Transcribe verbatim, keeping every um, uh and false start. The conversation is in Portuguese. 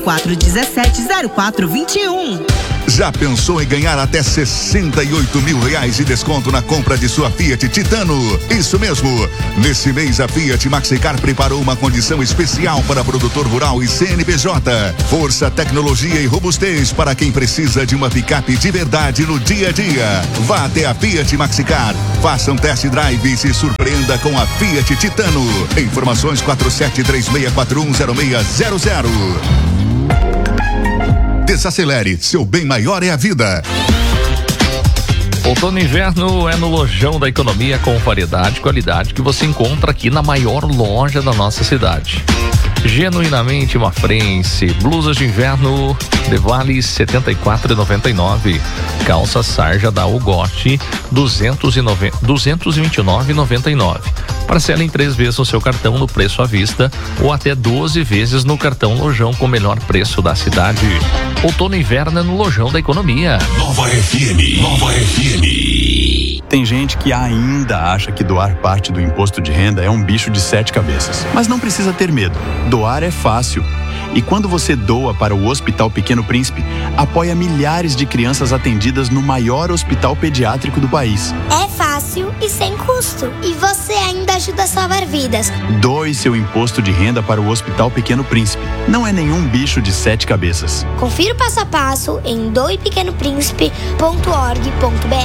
quatro um sete, zero quatro dois um. Já pensou em ganhar até sessenta e oito mil reais de desconto na compra de sua Fiat Titano? Isso mesmo. Nesse mês a Fiat Maxicar preparou uma condição especial para produtor rural e C N P J. Força, tecnologia e robustez para quem precisa de uma picape de verdade no dia a dia. Vá até a Fiat Maxicar, faça um test drive e se surpreenda com a Fiat Titano. Informações quatro sete três seis quatro um zero seis zero zero. Desacelere, seu bem maior é a vida. Outono e inverno é no Lojão da Economia, com variedade e qualidade que você encontra aqui na maior loja da nossa cidade. Genuinamente mafrense, blusas de inverno de Vale setenta e quatro reais e noventa e nove centavos, calça sarja da Ugote duzentos e vinte e nove reais e noventa e nove centavos. Parcela em três vezes no seu cartão no preço à vista ou até doze vezes no cartão Lojão com o melhor preço da cidade. Outono e inverno é no Lojão da Economia. Nova F M, Nova F M. Tem gente que ainda acha que doar parte do imposto de renda é um bicho de sete cabeças. Mas não precisa ter medo. Doar é fácil. E quando você doa para o Hospital Pequeno Príncipe, apoia milhares de crianças atendidas no maior hospital pediátrico do país. É fácil e sem custo. E você ainda ajuda a salvar vidas. Doe seu imposto de renda para o Hospital Pequeno Príncipe. Não é nenhum bicho de sete cabeças. Confira o passo a passo em doe pequeno príncipe ponto org ponto br.